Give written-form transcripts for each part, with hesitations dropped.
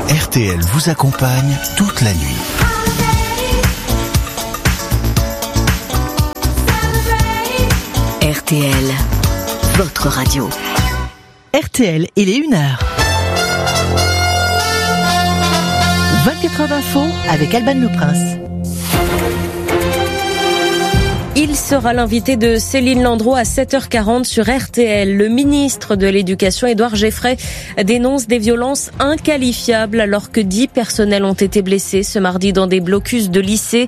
RTL vous accompagne toute la nuit. RTL, votre radio. RTL, il est 1h. 24 heures d'info avec Alban Le Prince. Il sera l'invité de Céline Landreau à 7h40 sur RTL. Le ministre de l'Éducation, Édouard Geffray, dénonce des violences inqualifiables alors que 10 personnels ont été blessés ce mardi dans des blocus de lycées.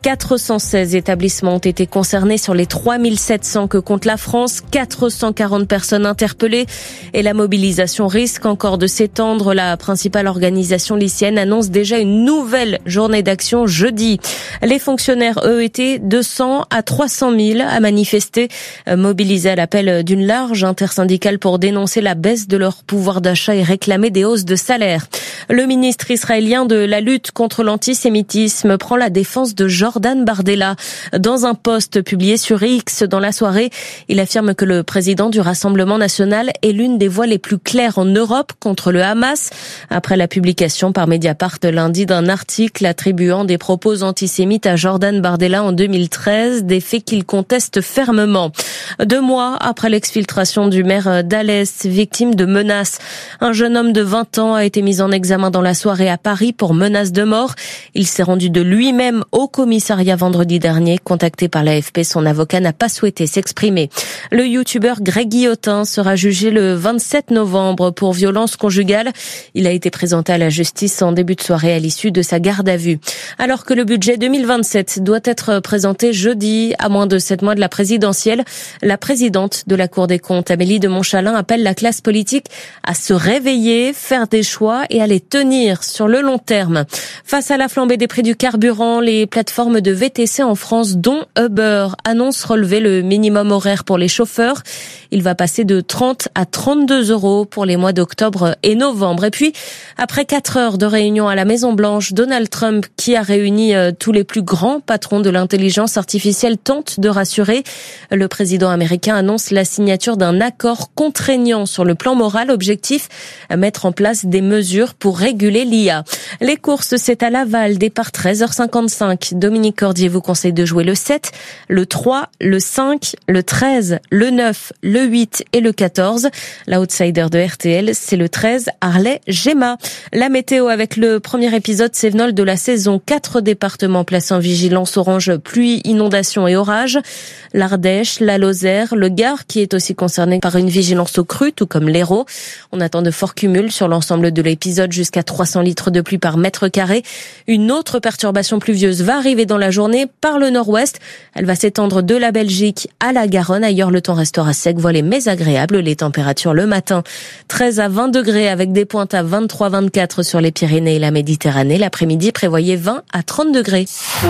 416 établissements ont été concernés sur les 3700 que compte la France. 440 personnes interpellées et la mobilisation risque encore de s'étendre. La principale organisation lycéenne annonce déjà une nouvelle journée d'action jeudi. Les fonctionnaires, eux, étaient 200 à 300 000 à manifester, mobilisés à l'appel d'une large intersyndicale pour dénoncer la baisse de leur pouvoir d'achat et réclamer des hausses de salaire. Le ministre israélien de la lutte contre l'antisémitisme prend la défense de Jordan Bardella. Dans un post publié sur X dans la soirée, il affirme que le président du Rassemblement national est l'une des voix les plus claires en Europe contre le Hamas. Après la publication par Mediapart lundi d'un article attribuant des propos antisémites à Jordan Bardella en 2013, des faits qu'il conteste fermement. 2 mois après l'exfiltration du maire d'Alès, victime de menaces, un jeune homme de 20 ans a été mis en examen dans la soirée à Paris pour menace de mort. Il s'est rendu de lui-même au commissariat vendredi dernier. Contacté par l'AFP, son avocat n'a pas souhaité s'exprimer. Le youtubeur Greg Guillotin sera jugé le 27 novembre pour violence conjugale. Il a été présenté à la justice en début de soirée à l'issue de sa garde à vue. Alors que le budget 2027 doit être présenté jeudi, à moins de 7 mois de la présidentielle, la présidente de la Cour des comptes, Amélie de Montchalin, appelle la classe politique à se réveiller, faire des choix et à les tenir sur le long terme. Face à la flambée des prix du carburant, les plateformes de VTC en France, dont Uber, annoncent relever le minimum horaire pour les chauffeurs. Il va passer de 30 à 32 € pour les mois d'octobre et novembre. Et puis, après 4 heures de réunion à la Maison-Blanche, Donald Trump, qui a réuni tous les plus grands patrons de l'intelligence artificielle, tente de rassurer. Le président américain annonce la signature d'un accord contraignant sur le plan moral. Objectif, mettre en place des mesures pour réguler l'IA. Les courses, c'est à Laval, départ 13h55. Dominique Cordier vous conseille de jouer le 7, le 3, le 5, le 13, le 9, le 8 et le 14. L'outsider de RTL, c'est le 13, Harley-Gemma. La météo avec le premier épisode Cévenol de la saison. 4 départements placés en vigilance orange, pluie, inondation et orage. L'Ardèche, la Lozère, le Gard qui est aussi concerné par une vigilance aux crues, tout comme l'Hérault. On attend de forts cumuls sur l'ensemble de l'épisode, jusqu'à 300 litres de pluie par mètre carré. Une autre perturbation pluvieuse va arriver dans la journée par le nord-ouest. Elle va s'étendre de la Belgique à la Garonne. Ailleurs, le temps restera sec, voilé mais agréable. Les températures le matin, 13 à 20 degrés avec des pointes à 23-24 sur les Pyrénées et la Méditerranée. L'après-midi, prévoyez 20 à 30 degrés.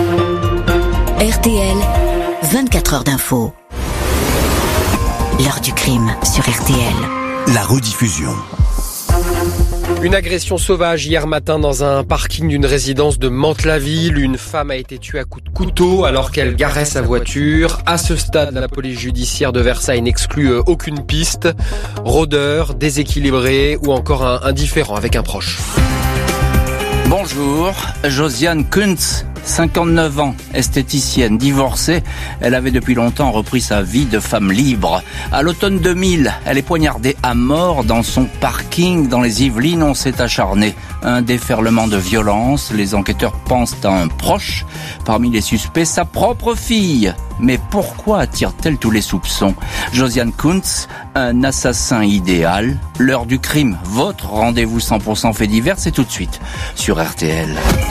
RTL, 24 heures d'info. L'heure du crime sur RTL. La rediffusion. Une agression sauvage hier matin dans un parking d'une résidence de Mantes-la-Ville. Une femme a été tuée à coups de couteau alors qu'elle garait sa voiture. À ce stade, la police judiciaire de Versailles n'exclut aucune piste. Rôdeur, déséquilibré ou encore un différend avec un proche. Bonjour, Josiane Kuntz, 59 ans, esthéticienne, divorcée. Elle avait depuis longtemps repris sa vie de femme libre. À l'automne 2000, elle est poignardée à mort dans son parking dans les Yvelines. On s'est acharné. Un déferlement de violence. Les enquêteurs pensent à un proche. Parmi les suspects, sa propre fille. Mais pourquoi attire-t-elle tous les soupçons ? Josiane Kuntz, un assassin idéal. L'heure du crime, votre rendez-vous 100% fait divers, c'est tout de suite sur RTL.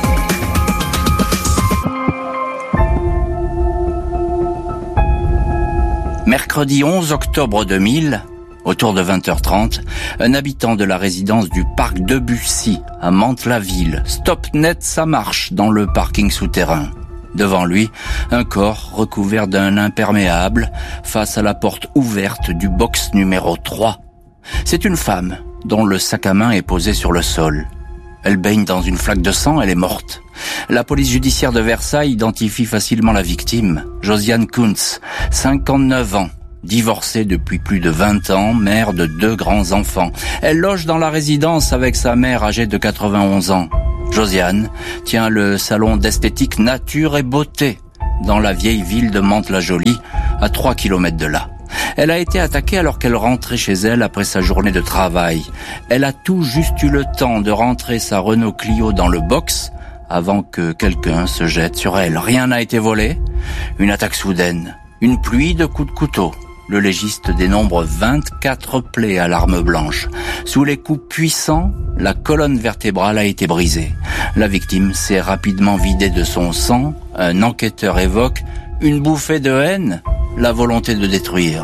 Mercredi 11 octobre 2000, autour de 20h30, un habitant de la résidence du parc de Bussy, à Mantes-la-Ville, stoppe net sa marche dans le parking souterrain. Devant lui, un corps recouvert d'un imperméable, face à la porte ouverte du box numéro 3. C'est une femme, dont le sac à main est posé sur le sol. Elle baigne dans une flaque de sang, elle est morte. La police judiciaire de Versailles identifie facilement la victime, Josiane Kuntz, 59 ans, divorcée depuis plus de 20 ans, mère de 2 grands-enfants. Elle loge dans la résidence avec sa mère âgée de 91 ans. Josiane tient le salon d'esthétique Nature et Beauté dans la vieille ville de Mantes-la-Jolie, à 3 km de là. Elle a été attaquée alors qu'elle rentrait chez elle après sa journée de travail. Elle a tout juste eu le temps de rentrer sa Renault Clio dans le box avant que quelqu'un se jette sur elle. Rien n'a été volé. Une attaque soudaine, une pluie de coups de couteau. Le légiste dénombre 24 plaies à l'arme blanche. Sous les coups puissants, la colonne vertébrale a été brisée. La victime s'est rapidement vidée de son sang. Un enquêteur évoque une bouffée de haine, la volonté de détruire.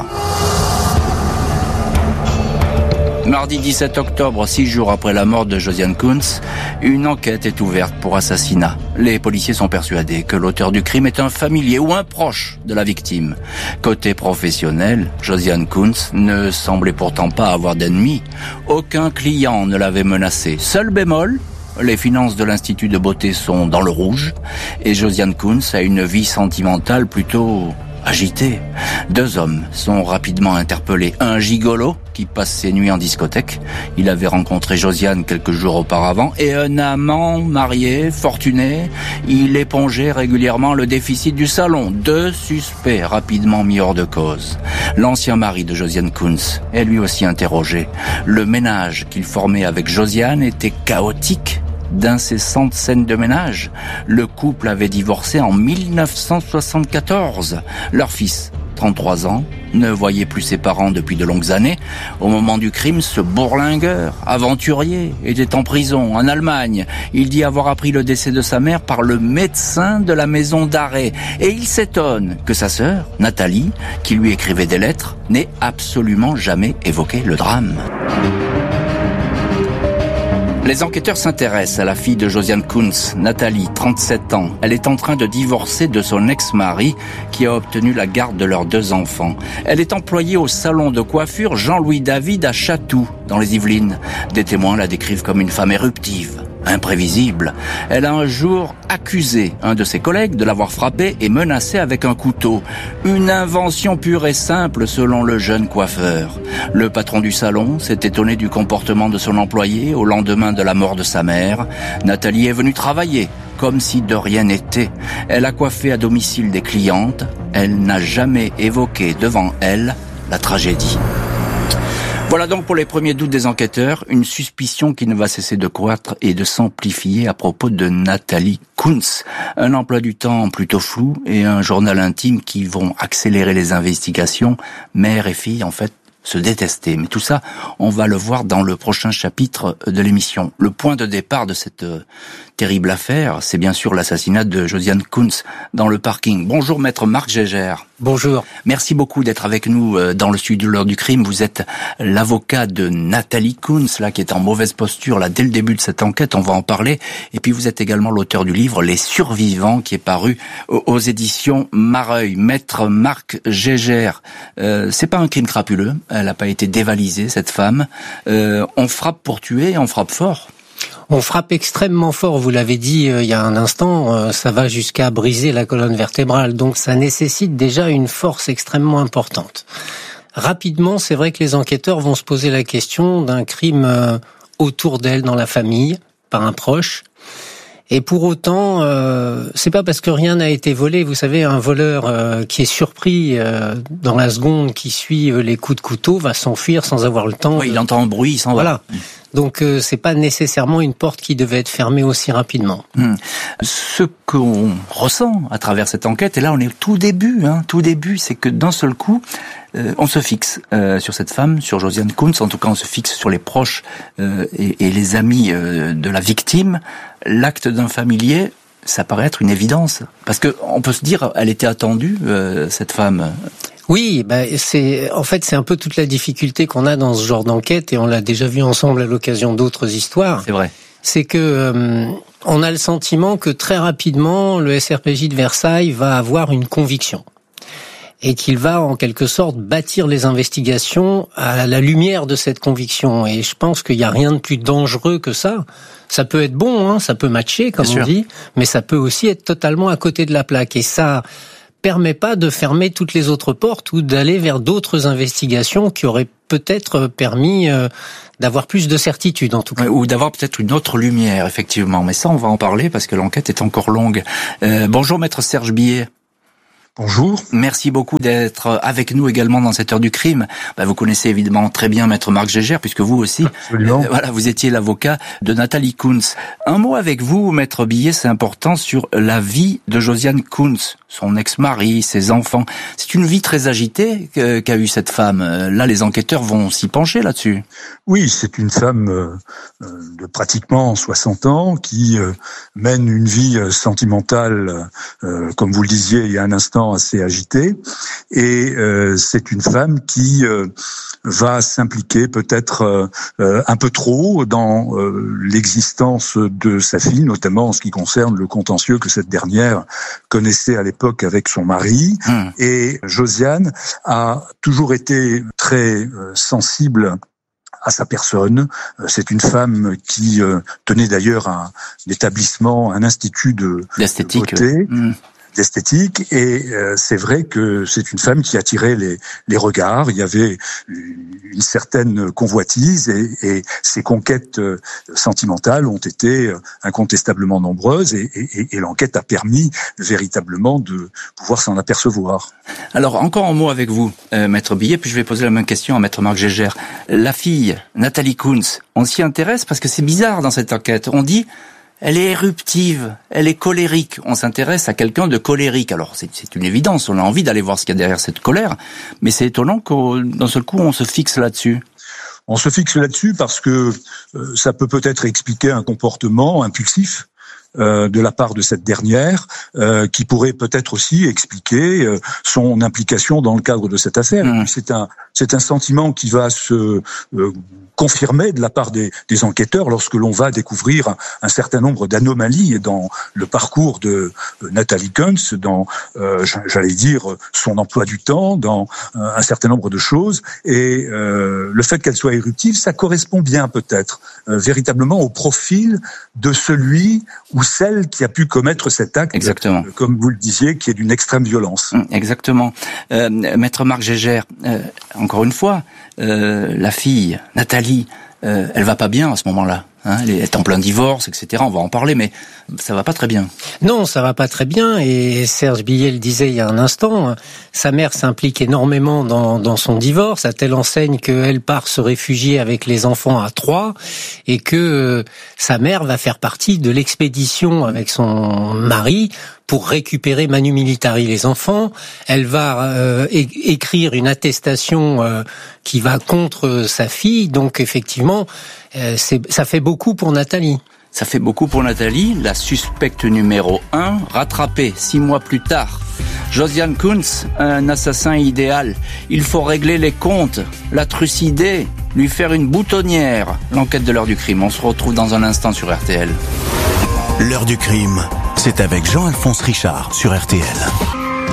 Mardi 17 octobre, 6 jours après la mort de Josiane Kunz, une enquête est ouverte pour assassinat. Les policiers sont persuadés que l'auteur du crime est un familier ou un proche de la victime. Côté professionnel, Josiane Kunz ne semblait pourtant pas avoir d'ennemis. Aucun client ne l'avait menacé. Seul bémol, les finances de l'Institut de beauté sont dans le rouge et Josiane Kunz a une vie sentimentale plutôt agité. 2 hommes sont rapidement interpellés. Un gigolo qui passe ses nuits en discothèque. Il avait rencontré Josiane quelques jours auparavant. Et un amant marié, fortuné. Il épongeait régulièrement le déficit du salon. 2 suspects rapidement mis hors de cause. L'ancien mari de Josiane Kunz est lui aussi interrogé. Le ménage qu'il formait avec Josiane était chaotique. D'incessantes scènes de ménage. Le couple avait divorcé en 1974. Leur fils, 33 ans, ne voyait plus ses parents depuis de longues années. Au moment du crime, ce bourlingueur, aventurier, était en prison en Allemagne. Il dit avoir appris le décès de sa mère par le médecin de la maison d'arrêt. Et il s'étonne que sa sœur, Nathalie, qui lui écrivait des lettres, n'ait absolument jamais évoqué le drame. Les enquêteurs s'intéressent à la fille de Josiane Kunz, Nathalie, 37 ans. Elle est en train de divorcer de son ex-mari qui a obtenu la garde de leurs 2 enfants. Elle est employée au salon de coiffure Jean-Louis David à Chatou, dans les Yvelines. Des témoins la décrivent comme une femme éruptive, imprévisible. Elle a un jour accusé un de ses collègues de l'avoir frappée et menacée avec un couteau. Une invention pure et simple selon le jeune coiffeur. Le patron du salon s'est étonné du comportement de son employé au lendemain de la mort de sa mère. Nathalie est venue travailler comme si de rien n'était. Elle a coiffé à domicile des clientes. Elle n'a jamais évoqué devant elle la tragédie. Voilà donc pour les premiers doutes des enquêteurs, une suspicion qui ne va cesser de croître et de s'amplifier à propos de Nathalie Kunz. Un emploi du temps plutôt flou et un journal intime qui vont accélérer les investigations. Mère et fille, en fait, se détester. Mais tout ça, on va le voir dans le prochain chapitre de l'émission. Le point de départ de cette terrible affaire, c'est bien sûr l'assassinat de Josiane Kunz dans le parking. Bonjour maître Marc Gégère. Bonjour. Merci beaucoup d'être avec nous dans le studio de l'heure du crime. Vous êtes l'avocat de Nathalie Kunz, là, qui est en mauvaise posture, là, dès le début de cette enquête. On va en parler. Et puis vous êtes également l'auteur du livre Les Survivants, qui est paru aux éditions Mareuil. Maître Marc Gégère, c'est pas un crime crapuleux. Elle n'a pas été dévalisée, cette femme. On frappe pour tuer et on frappe fort. On frappe extrêmement fort, vous l'avez dit il y a un instant, ça va jusqu'à briser la colonne vertébrale, donc ça nécessite déjà une force extrêmement importante. Rapidement, c'est vrai que les enquêteurs vont se poser la question d'un crime autour d'elle dans la famille, par un proche. Et pour autant, c'est pas parce que rien n'a été volé. Vous savez, un voleur qui est surpris dans la seconde qui suit les coups de couteau va s'enfuir sans avoir le temps. Oui, il entend un bruit, il s'en va. Voilà. Donc c'est pas nécessairement une porte qui devait être fermée aussi rapidement. Ce qu'on ressent à travers cette enquête, et là on est au tout début, c'est que d'un seul coup, on se fixe sur cette femme, sur Josiane Kunz, en tout cas on se fixe sur les proches et les amis de la victime. L'acte d'un familier, ça paraît être une évidence, parce que on peut se dire, elle était attendue, cette femme. Oui, c'est un peu toute la difficulté qu'on a dans ce genre d'enquête, et on l'a déjà vu ensemble à l'occasion d'autres histoires. C'est vrai. C'est que on a le sentiment que très rapidement le SRPJ de Versailles va avoir une conviction et qu'il va en quelque sorte bâtir les investigations à la lumière de cette conviction. Et je pense qu'il n'y a rien de plus dangereux que ça. Ça peut être bon, ça peut matcher comme on dit, mais ça peut aussi être totalement à côté de la plaque. Et ça permet pas de fermer toutes les autres portes ou d'aller vers d'autres investigations qui auraient peut-être permis d'avoir plus de certitude, en tout cas. Ou d'avoir peut-être une autre lumière, effectivement. Mais ça, on va en parler parce que l'enquête est encore longue. Bonjour, maître Serge Billet. Bonjour. Merci beaucoup d'être avec nous également dans cette heure du crime. Vous connaissez évidemment très bien maître Marc Gégère, puisque vous aussi, voilà, vous étiez l'avocat de Nathalie Kunz. Un mot avec vous, maître Billet, c'est important, sur la vie de Josiane Kunz, son ex-mari, ses enfants. C'est une vie très agitée qu'a eue cette femme. Là, les enquêteurs vont s'y pencher là-dessus. Oui, c'est une femme de pratiquement 60 ans qui mène une vie sentimentale, comme vous le disiez il y a un instant, assez agitée. Et c'est une femme qui va s'impliquer peut-être un peu trop dans l'existence de sa fille, notamment en ce qui concerne le contentieux que cette dernière connaissait à l'époque avec son mari. Et Josiane a toujours été très sensible à sa personne. C'est une femme qui tenait d'ailleurs un établissement, un institut d'esthétique. D'esthétique, et c'est vrai que c'est une femme qui attirait les regards. Il y avait une certaine convoitise, et ses conquêtes sentimentales ont été incontestablement nombreuses, et l'enquête a permis véritablement de pouvoir s'en apercevoir. Alors, encore un mot avec vous, maître Billet, puis je vais poser la même question à maître Marc Gégère. La fille, Nathalie Kunz, on s'y intéresse parce que c'est bizarre dans cette enquête. On dit... elle est éruptive, elle est colérique. On s'intéresse à quelqu'un de colérique. Alors, c'est une évidence, on a envie d'aller voir ce qu'il y a derrière cette colère, mais c'est étonnant qu'un seul coup, on se fixe là-dessus. On se fixe là-dessus parce que ça peut-être expliquer un comportement impulsif de la part de cette dernière, qui pourrait peut-être aussi expliquer son implication dans le cadre de cette affaire. C'est un sentiment qui va se confirmé de la part des enquêteurs lorsque l'on va découvrir un certain nombre d'anomalies dans le parcours de Nathalie Kunz, dans, j'allais dire, son emploi du temps, dans un certain nombre de choses. Et le fait qu'elle soit éruptive, ça correspond bien peut-être véritablement au profil de celui ou celle qui a pu commettre cet acte. Exactement. Comme vous le disiez, qui est d'une extrême violence. Exactement. Maître Marc Gégère, encore une fois, la fille, Nathalie, elle va pas bien à ce moment-là. Elle est en plein divorce, etc. On va en parler, mais ça va pas très bien. Non, ça va pas très bien. Et Serge Billet le disait il y a un instant, sa mère s'implique énormément dans son divorce, à telle enseigne qu'elle part se réfugier avec les enfants à Troyes, et que sa mère va faire partie de l'expédition avec son mari pour récupérer Manu Militari les enfants. Elle va écrire une attestation qui va contre sa fille. Donc effectivement, ça fait beaucoup pour Nathalie. Ça fait beaucoup pour Nathalie, la suspecte numéro 1, rattrapée 6 mois plus tard. Josiane Kunz, un assassin idéal. Il faut régler les comptes, la trucider, lui faire une boutonnière. L'enquête de l'heure du crime, on se retrouve dans un instant sur RTL. L'heure du crime, c'est avec Jean-Alphonse Richard sur RTL.